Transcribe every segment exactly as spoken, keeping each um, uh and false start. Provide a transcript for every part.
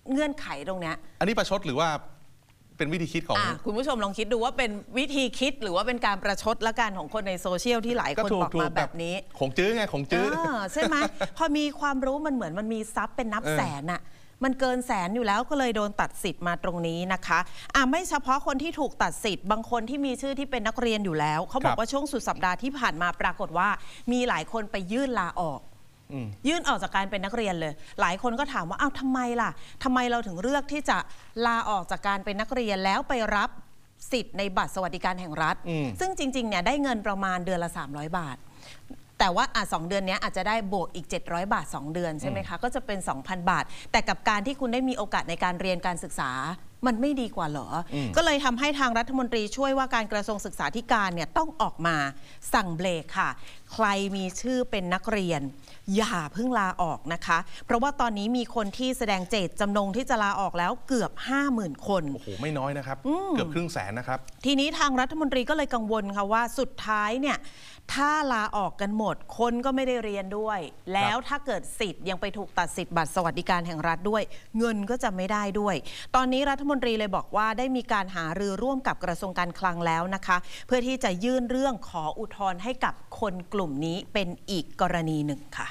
เงื่อนไขตรงเนี้ยอันนี้ประชดหรือว่าเป็นวิธีคิดของคุณผู้ชมลองคิดดูว่าเป็นวิธีคิดหรือว่าเป็นการประชดละกันของคนในโซเชียลที่หลายคนบอกมาแบบนี้ของจื้อไงของจื้อใช่ไหมพอมีความรู้มันเหมือนมันมีทรัพย์เป็นนับแสนอะมันเกินแสนอยู่แล้วก็เลยโดนตัดสิทธิ์มาตรงนี้นะคะอ่ะไม่เฉพาะคนที่ถูกตัดสิทธิ์บางคนที่มีชื่อที่เป็นนักเรียนอยู่แล้วเขาบอกว่าช่วงสุดสัปดาห์ที่ผ่านมาปรากฏว่ามีหลายคนไปยื่นลาออกยื่นออกจากการเป็นนักเรียนเลยหลายคนก็ถามว่าอ้าวทำไมล่ะทำไมเราถึงเลือกที่จะลาออกจากการเป็นนักเรียนแล้วไปรับสิทธิ์ในบัตรสวัสดิการแห่งรัฐซึ่งจริงๆเนี่ยได้เงินประมาณเดือนละสามร้อยบาทแต่ว่าอ่ะสองเดือนนี้อาจจะได้บวกอีกเจ็ดร้อยบาทสองเดือนใช่ไหมคะก็จะเป็น สองพัน บาทแต่กับการที่คุณได้มีโอกาสในการเรียนการศึกษามันไม่ดีกว่าเหรอก็เลยทำให้ทางรัฐมนตรีช่วยว่าการกระทรวงศึกษาธิการเนี่ยต้องออกมาสั่งเบรกค่ะใครมีชื่อเป็นนักเรียนอย่าเพิ่งลาออกนะคะเพราะว่าตอนนี้มีคนที่แสดงเจตจำนงที่จะลาออกแล้วเกือบ ห้าหมื่น คนโอ้โหไม่น้อยนะครับเกือบครึ่งแสนนะครับทีนี้ทางรัฐมนตรีก็เลยกังวลค่ะว่าสุดท้ายเนี่ยถ้าลาออกกันหมดคนก็ไม่ได้เรียนด้วยแล้วถ้าเกิดสิทธิ์ยังไปถูกตัดสิทธิ์บัตรสวัสดิการแห่งรัฐด้วยเงินก็จะไม่ได้ด้วยตอนนี้รัฐมนตรีเลยบอกว่าได้มีการหารือร่วมกับกระทรวงการคลังแล้วนะคะเพื่อที่จะยื่นเรื่องขออุทธรณ์ให้กับคนกลุ่มนี้เป็นอีกกรณีหนึ่งค่ะ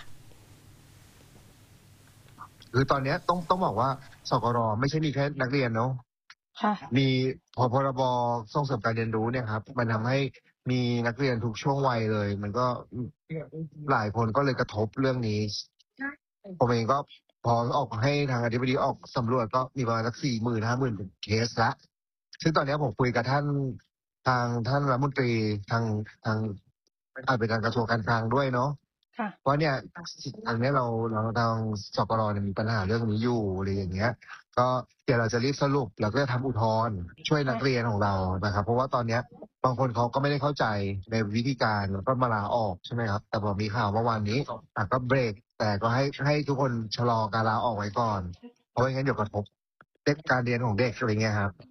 คือตอนนี้ต้องต้องบอกว่าสกรไม่ใช่มีแค่นักเรียนเนาะมีพอพรบส่งเสริมการเรียนรู้เนี่ยครับมันทำให้มีนักเรียนทุกช่วงวัยเลยมันก็หลายคนก็เลยกระทบเรื่องนี้ผมเองก็พอออกให้ทางอธิบดีออกสำรวจก็มีประมาณสักสี่หมื่นห้าหมื่นเคสละซึ่งตอนนี้ผมคุยกับท่านทางท่านรัฐมนตรีทางทางอาจเป็นการกระทรวงการคลังด้วยเนาะเพราะเนี่ยทางนี้เราเราทางสกรเนี่ยมีปัญหาเรื่องนี้อยู่อะไรอย่างเงี้ยก็เดี๋ยวเราจะรีบสรุปแล้วก็จะทำอุทธรณ์ช่วยนักเรียนของเรานะครับเพราะว่าตอนเนี้ยบางคนเขาก็ไม่ได้เข้าใจในวิธีการแล้วก็มาลาออกใช่ไหมครับแต่พอมีข่าวเมื่อวานนี้อ่ะก็เบรกแต่ก็ให้ให้ทุกคนชะลอการลาออกไว้ก่อนเพราะไม่งั้นเดี๋ยวกระทบเด็กการเรียนของเด็กอะไรเงี้ยครับ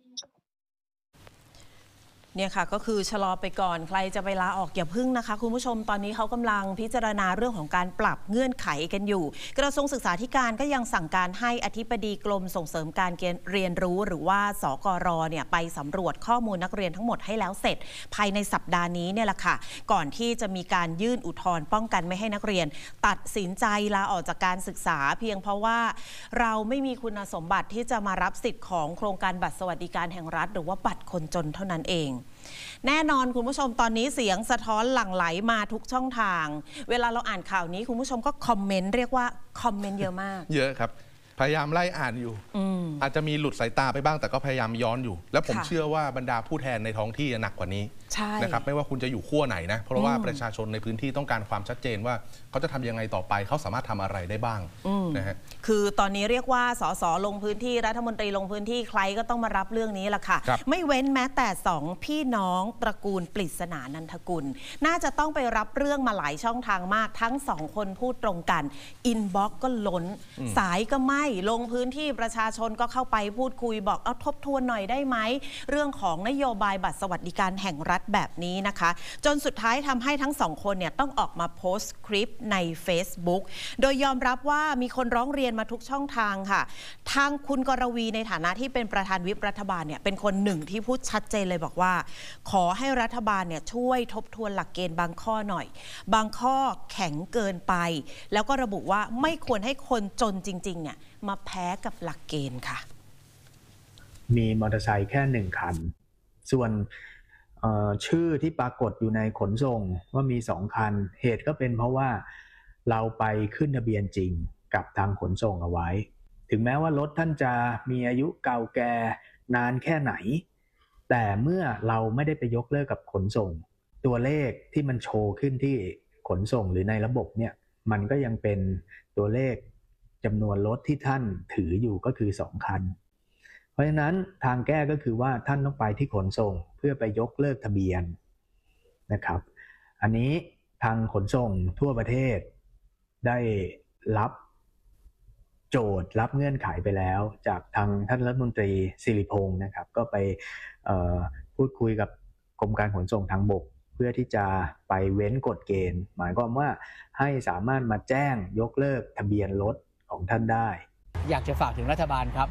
เนี่ยค่ะก็คือชะลอไปก่อนใครจะไปลาออกอย่าพึ่งนะคะคุณผู้ชมตอนนี้เขากำลังพิจารณาเรื่องของการปรับเงื่อนไขกันอยู่กระทรวงศึกษาธิการก็ยังสั่งการให้อธิบดีกรมส่งเสริมการเรียนรู้หรือว่าสกรเนี่ยไปสำรวจข้อมูลนักเรียนทั้งหมดให้แล้วเสร็จภายในสัปดาห์นี้เนี่ยแหละค่ะก่อนที่จะมีการยื่นอุทธรณ์ป้องกันไม่ให้นักเรียนตัดสินใจลาออกจากการศึกษาเพียงเพราะว่าเราไม่มีคุณสมบัติที่จะมารับสิทธิ์ของโครงการบัตรสวัสดิการแห่งรัฐหรือว่าบัตรคนจนเท่านั้นเองแน่นอนคุณผู้ชมตอนนี้เสียงสะท้อนหลั่งไหลมาทุกช่องทางเวลาเราอ่านข่าวนี้คุณผู้ชมก็คอมเมนต์เรียกว่าคอมเมนต์เยอะมากเยอะครับพยายามไล่อ่านอยู่ อ, อาจจะมีหลุดสายตาไปบ้างแต่ก็พยายามย้อนอยู่แล้วผมเชื่อว่าบรรดาผู้แทนในท้องที่หนักกว่านี้นะครับไม่ว่าคุณจะอยู่ขั้วไหนนะเพราะว่าประชาชนในพื้นที่ต้องการความชัดเจนว่าเขาจะทำยังไงต่อไปเขาสามารถทำอะไรได้บ้างนะฮะคือตอนนี้เรียกว่าสสลงพื้นที่รัฐมนตรีลงพื้นที่ใครก็ต้องมารับเรื่องนี้แหละค่ะไม่เว้นแม้แต่สองพี่น้องตระกูลปริศนานันทกุลน่าจะต้องไปรับเรื่องมาหลายช่องทางมากทั้งสองคนพูดตรงกันอินบ็อกซ์ก็ล้นสายก็ไม่ลงพื้นที่ประชาชนก็เข้าไปพูดคุยบอกเอาทบทวนหน่อยได้ไหมเรื่องของนโยบายบัตรสวัสดิการแห่งรัฐแบบนี้นะคะจนสุดท้ายทำให้ทั้งสองคนเนี่ยต้องออกมาโพสต์คลิปใน Facebook โดยยอมรับว่ามีคนร้องเรียนมาทุกช่องทางค่ะทางคุณกรวีในฐานะที่เป็นประธานวิปรัฐบาลเนี่ยเป็นคนหนึ่งที่พูดชัดเจนเลยบอกว่าขอให้รัฐบาลเนี่ยช่วยทบทวนหลักเกณฑ์บางข้อหน่อยบางข้อแข็งเกินไปแล้วก็ระบุว่าไม่ควรให้คนจนจริงๆเนี่ยมาแพ้กับหลักเกณฑ์ค่ะมีมอเตอร์ไซค์แค่หนึ่งคันส่วนชื่อที่ปรากฏอยู่ในขนส่งว่ามีสองคันเหตุก็เป็นเพราะว่าเราไปขึ้นทะเบียนจริงกับทางขนส่งเอาไว้ถึงแม้ว่ารถท่านจะมีอายุเก่าแก่นานแค่ไหนแต่เมื่อเราไม่ได้ไปยกเลิกกับขนส่งตัวเลขที่มันโชว์ขึ้นที่ขนส่งหรือในระบบเนี่ยมันก็ยังเป็นตัวเลขจำนวนรถที่ท่านถืออยู่ก็คือสองคันเพราะฉะนั้นทางแก้ก็คือว่าท่านต้องไปที่ขนส่งเพื่อไปยกเลิกทะเบียนนะครับอันนี้ทางขนส่งทั่วประเทศได้รับโจทย์รับเงื่อนไขไปแล้วจากทางท่านรัฐมนตรีสิริพงศ์นะครับก็ไปพูดคุยกับกรมการขนส่งทางบกเพื่อที่จะไปเว้นกฎเกณฑ์หมายความว่าให้สามารถมาแจ้งยกเลิกทะเบียนรถของท่านได้อยากจะฝากถึงรัฐบาลครับ